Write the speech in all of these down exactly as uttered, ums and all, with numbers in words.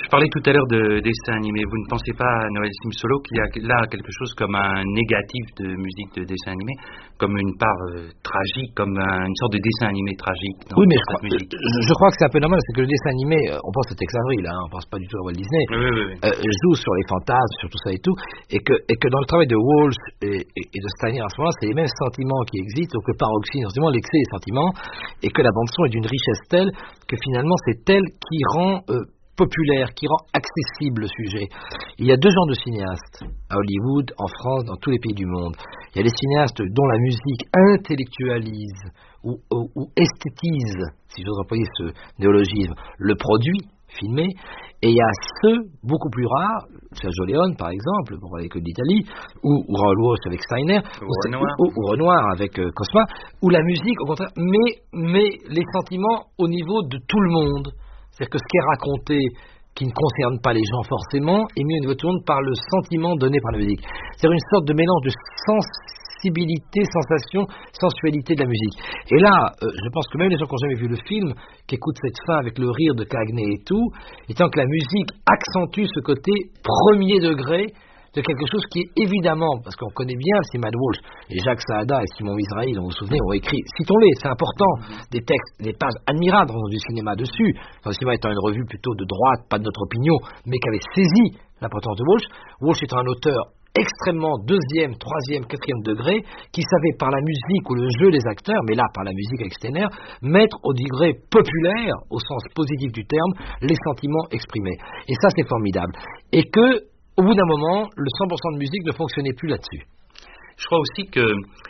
Je parlais tout à l'heure de dessin animé. Vous ne pensez pas, Noël Simsolo, qu'il y a là quelque chose comme un négatif de musique de dessin animé, comme une part euh, tragique, comme un, une sorte de dessin animé tragique dans oui, mais cette je crois, musique. Je, je crois que c'est un peu normal, c'est que le dessin animé, on pense à Tex Avery, là, hein, on pense pas du tout à Walt Disney, oui, oui, oui. Euh, joue sur les fantasmes, sur tout ça et tout, et que, et que dans le travail de Walsh et, et, et de Steiner à ce moment-là, c'est les mêmes sentiments qui existent, donc le paroxysme, forcément l'excès des sentiments, et que la bande-son est d'une richesse telle que finalement c'est elle qui rend euh, populaire, qui rend accessible le sujet. Il y a deux genres de cinéastes, à Hollywood, en France, dans tous les pays du monde. Il y a les cinéastes dont la musique intellectualise ou, ou, ou esthétise, si j'ose employer ce néologisme, le produit filmé, et il y a ceux, beaucoup plus rares, Sergio Leone par exemple, pour parler que d'Italie, ou, ou Raoul Walsh avec Steiner, ou, ou, Renoir. ou, ou Renoir avec euh, Cosma, où la musique, au contraire, met, met les sentiments au niveau de tout le monde. C'est-à-dire que ce qui est raconté, qui ne concerne pas les gens forcément, est mis au niveau de tout le monde par le sentiment donné par la musique. C'est-à-dire une sorte de mélange de sensibilité, sensation, sensualité de la musique. Et là, euh, je pense que même les gens qui n'ont jamais vu le film, qui écoutent cette fin avec le rire de Cagney et tout, étant que la musique accentue ce côté premier degré de quelque chose qui est évidemment, parce qu'on connaît bien Simon Walsh, et Jacques Saada et Simon Israël, dont vous vous souvenez, ont écrit, citons-les, c'est important, des textes, des pages admirables dans du cinéma dessus, dans le cinéma étant une revue plutôt de droite, pas de notre opinion, mais qui avait saisi l'importance de Walsh. Walsh est un auteur extrêmement deuxième, troisième, quatrième degré, qui savait par la musique ou le jeu des acteurs, mais là par la musique avec Steiner, mettre au degré populaire, au sens positif du terme, les sentiments exprimés. Et ça c'est formidable. Et que au bout d'un moment, le cent pour cent de musique ne fonctionnait plus là-dessus. Je crois aussi que,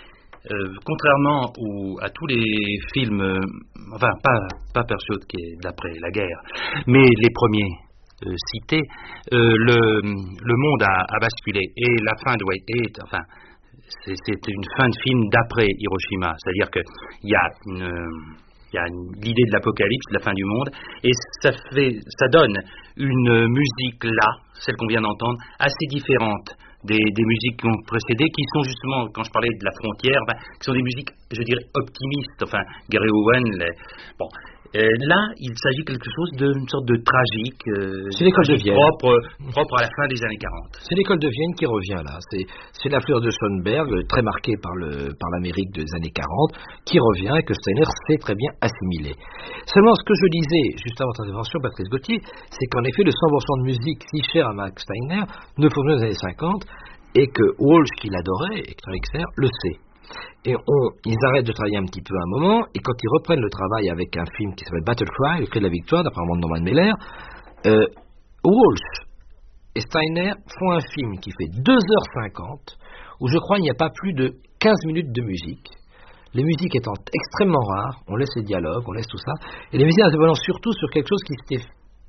euh, contrairement au, à tous les films, euh, enfin, pas, pas Perciode qui est d'après la guerre, mais les premiers euh, cités, euh, le, le monde a, a basculé. Et la fin de White Eight, enfin, c'est, c'est une fin de film d'après Hiroshima. C'est-à-dire qu'il y a une... Il y a l'idée de l'apocalypse, de la fin du monde, et ça fait, ça donne une musique là, celle qu'on vient d'entendre, assez différente des, des musiques qui ont précédé, qui sont justement, quand je parlais de la frontière, enfin, qui sont des musiques, je dirais, optimistes. Enfin, Gary Owen, les, bon. Euh, là, il s'agit quelque chose d'une sorte de tragique, euh, c'est l'école de Vienne, propre, propre à la fin des années quarante. C'est l'école de Vienne qui revient là. C'est, c'est la fleur de Schoenberg, très marquée par, le, par l'Amérique des années quarante, qui revient et que Steiner sait très bien assimiler. Seulement, ce que je disais juste avant votre intervention, Patrice Gauthier, c'est qu'en effet, le cent pour cent de musique si cher à Max Steiner ne fournit aux années cinquante et que Walsh, qui l'adorait, et qui Steiner, le sait. Et on, ils arrêtent de travailler un petit peu un moment, et quand ils reprennent le travail avec un film qui s'appelle Battle Cry, le cri de la victoire, d'après un roman de Norman Mailer, euh, Walsh et Steiner font un film qui fait deux heures cinquante, où je crois il n'y a pas plus de quinze minutes de musique, les musiques étant extrêmement rares, on laisse les dialogues, on laisse tout ça, et les musiques intervenant surtout sur quelque chose qui s'était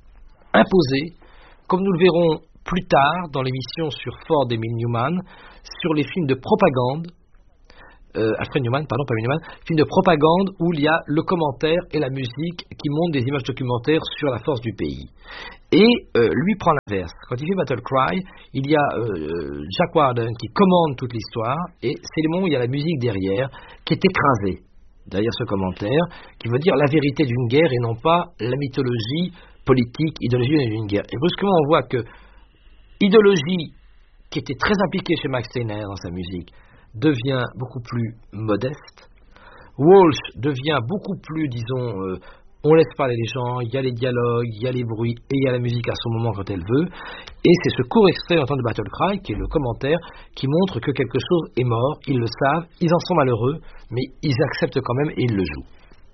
imposé, comme nous le verrons plus tard dans l'émission sur Ford et Emil Newman, sur les films de propagande, Euh, Alfred Newman, pardon, pas Newman, film de propagande où il y a le commentaire et la musique qui montrent des images documentaires sur la force du pays. Et euh, lui prend l'inverse. Quand il fait Battle Cry, il y a euh, Jack Warden qui commande toute l'histoire, et c'est le moment où il y a la musique derrière qui est écrasée derrière ce commentaire, qui veut dire la vérité d'une guerre et non pas la mythologie politique, idéologie d'une guerre. Et brusquement on voit que idéologie, qui était très impliquée chez Max Steiner dans sa musique, devient beaucoup plus modeste. Walsh devient beaucoup plus, disons, euh, on laisse parler les gens, il y a les dialogues, il y a les bruits, et il y a la musique à son moment quand elle veut. Et c'est ce court extrait en temps de Battle Cry, qui est le commentaire, qui montre que quelque chose est mort, ils le savent, ils en sont malheureux, mais ils acceptent quand même et ils le jouent.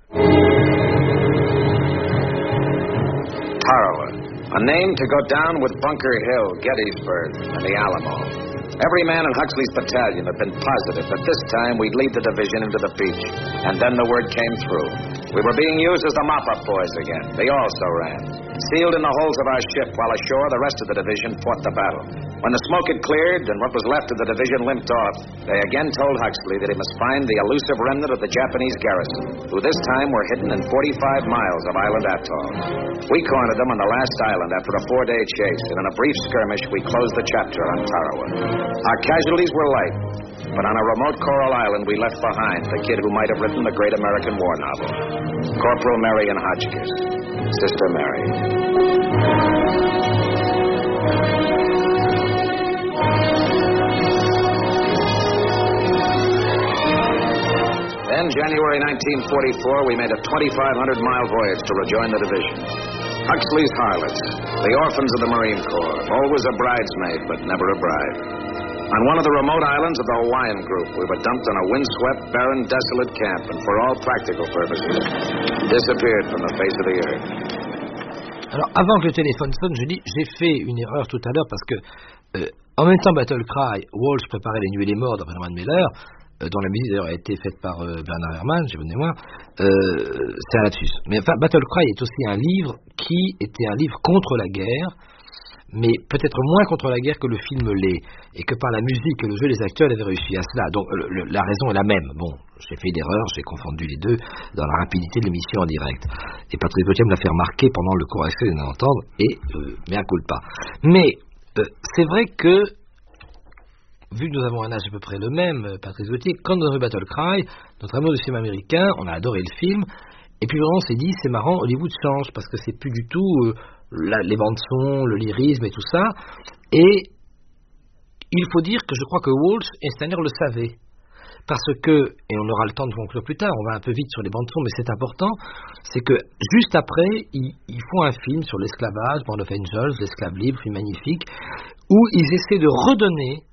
Tarawa, a name to go down with Bunker Hill, Gettysburg, and the Alamo. Every man in Huxley's battalion had been positive that this time we'd lead the division into the beach. And then the word came through. We were being used as the mop-up boys again. They also ran. Sealed in the holes of our ship while ashore, the rest of the division fought the battle. When the smoke had cleared and what was left of the division limped off, they again told Huxley that he must find the elusive remnant of the Japanese garrison, who this time were hidden in forty-five miles of Island Atoll. We cornered them on the last island after a four-day chase, and in a brief skirmish, we closed the chapter on Tarawa. Our casualties were light, but on a remote coral island we left behind the kid who might have written the great American war novel, Corporal Marion Hotchkiss, Sister Mary. January nineteen forty-four, we made a twenty-five hundred mile voyage to rejoin the division. Huxley's Harlots, the orphans of the Marine Corps, always a bridesmaid, but never a bride. On one of the remote islands of the Hawaiian group, we were dumped on a windswept, barren, desolate camp, and for all practical purposes, disappeared from the face of the earth. Alors, avant que le téléphone sonne, je dis, j'ai fait une erreur tout à l'heure parce que, euh, en même temps, Battle Cry, Walsh préparait Les Nuits et les Morts d'après Herman Miller, euh, dont la musique d'ailleurs a été faite par euh, Bernard Herrmann, j'ai bonne mémoire. Euh, c'est un lapsus. Mais enfin, Battle Cry est aussi un livre qui était un livre contre la guerre, mais peut-être moins contre la guerre que le film l'est, et que par la musique et le jeu des acteurs, il avait réussi à cela. Donc le, le, la raison est la même. Bon, j'ai fait une erreur, j'ai confondu les deux dans la rapidité de l'émission en direct. Et Patrice Gauthier me l'a fait remarquer pendant le cours accès de l'entendre, et euh, mea culpa. Mais euh, c'est vrai que, vu que nous avons un âge à peu près le même, Patrice Gauthier, quand nous avons vu Battle Cry, notre amour du cinéma américain, on a adoré le film, et puis vraiment on s'est dit, c'est marrant, Hollywood change, parce que c'est plus du tout... Euh, La, les bandes-sons, le lyrisme et tout ça. Et il faut dire que je crois que Walsh et Steiner le savaient. Parce que, et on aura le temps de conclure plus tard, on va un peu vite sur les bandes-sons, mais c'est important, c'est que juste après, ils, ils font un film sur l'esclavage, Band of Angels, l'esclave libre, film magnifique, où ils essaient de redonner,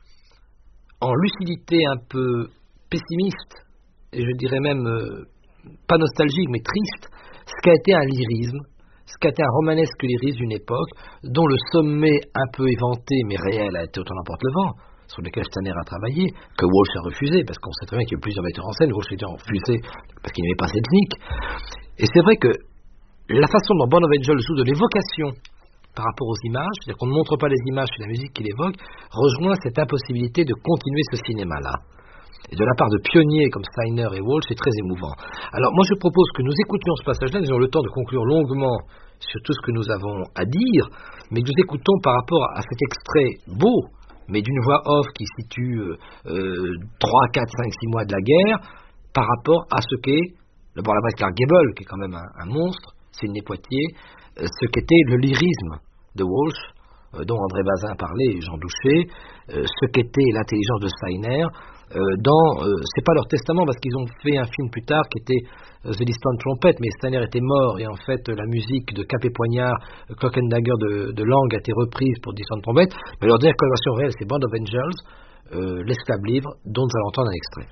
en lucidité un peu pessimiste, et je dirais même euh, pas nostalgique, mais triste, ce qu'a été un lyrisme, ce qu'a été un romanesque lyrisme d'une époque dont le sommet un peu éventé mais réel a été Autant n'emporte le vent, sur lequel Steiner a travaillé, que Walsh a refusé, parce qu'on sait très bien qu'il y a plusieurs metteurs en scène. Walsh a refusé parce qu'il n'aimait pas Selznick. Et c'est vrai que la façon dont Band of Angels joue de l'évocation par rapport aux images, c'est-à-dire qu'on ne montre pas les images, c'est la musique qui l'évoque, rejoint cette impossibilité de continuer ce cinéma-là. Et de la part de pionniers comme Steiner et Walsh, c'est très émouvant. Alors moi je propose que nous écoutions ce passage-là, nous avons le temps de conclure longuement sur tout ce que nous avons à dire, mais que nous écoutons par rapport à cet extrait beau, mais d'une voix off qui situe euh, trois, quatre, cinq, six mois de la guerre, par rapport à ce qu'est, d'abord la base Clark Gable, qui est quand même un, un monstre, c'est une Poitiers, euh, ce qu'était le lyrisme de Walsh, euh, dont André Bazin parlait et Jean Douché, euh, ce qu'était l'intelligence de Steiner, Euh, dans, euh, c'est pas leur testament parce qu'ils ont fait un film plus tard qui était euh, The Distant Trumpet, mais Steiner était mort et en fait euh, la musique de Cap et Poignard, euh, Clock and Dagger de, de Lang a été reprise pour Distant Trumpet, mais leur dernière collaboration réelle c'est Band of Angels, euh, l'esclave libre, dont nous allons entendre un extrait.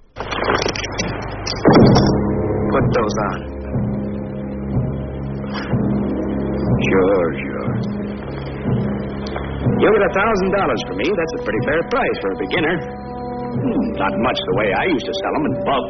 Put those on. Sure, sure. You'll get a thousand dollars for me. That's a pretty fair price for a beginner. Not much the way I used to sell them in bulk.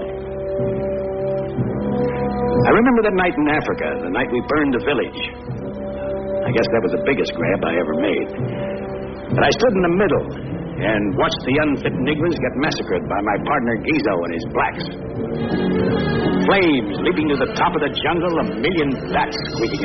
I remember that night in Africa, the night we burned the village. I guess that was the biggest grab I ever made. But I stood in the middle and watched the unfit Negroes get massacred by my partner Gizo and his blacks. Flames leaping to the top of the jungle, a million bats squeaking